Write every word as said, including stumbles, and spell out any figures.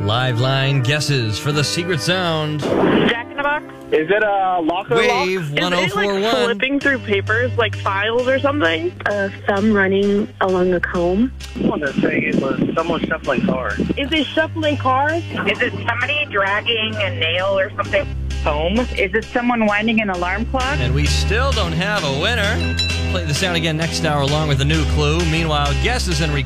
Live line guesses for the secret sound. Jack in the Box? Is it a locker Wave lock? one oh four one. Is it like flipping through papers, like files or something? A thumb running along a comb. I want to say it was someone shuffling cars. Is it shuffling cars? Is it somebody dragging a nail or something? Home? Is it someone winding an alarm clock? And we still don't have a winner. Play the sound again next hour along with a new clue. Meanwhile, guesses and